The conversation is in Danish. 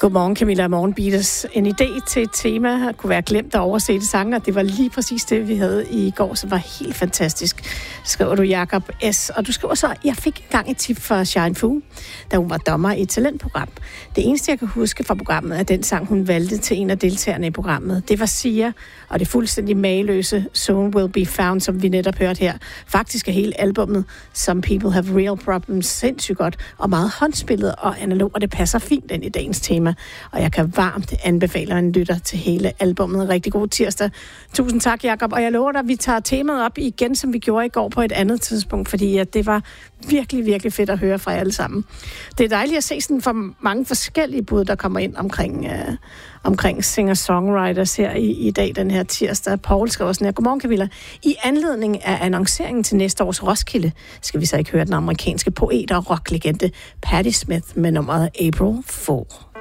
Godmorgen, Camilla Morgenbeaters. En idé til et tema kunne være glemt at oversætte sange, og det var lige præcis det, vi havde i går, som var helt fantastisk. Skriver du Jacob S. Og du skriver så, jeg fik engang et tip fra Shine Fu, da hun var dommer i et talentprogram. Det eneste, jeg kan huske fra programmet, er den sang, hun valgte til en af deltagerne i programmet. Det var Sia, og det fuldstændig mageløse Soon Will Be Found, som vi netop hørte her. Faktisk er hele albummet Some People Have Real Problems sindssygt godt, og meget håndspillet og analog, og det passer fint ind i dagens tema. Og jeg kan varmt anbefale en lytter til hele albummet. Rigtig god tirsdag. Tusind tak, Jacob. Og jeg lover dig, at vi tager temaet op igen, som vi gjorde i går på et andet tidspunkt, fordi at det var virkelig, virkelig fedt at høre fra alle sammen. Det er dejligt at se sådan for mange forskellige bud, der kommer ind omkring singer-songwriters her i dag, den her tirsdag. Paul skriver sådan her: Godmorgen, Camilla. I anledning af annonceringen til næste års Roskilde, skal vi så ikke høre den amerikanske poet og rocklegende Patti Smith med nummeret April Fool.